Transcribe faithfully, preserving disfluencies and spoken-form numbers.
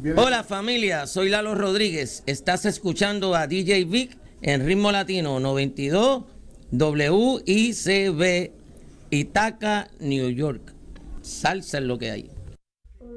Viene. Hola familia, soy Lalo Rodríguez. Estás escuchando a D J Vic en Ritmo Latino noventa y dos W I C B, Ithaca, New York. Salsa es lo que hay.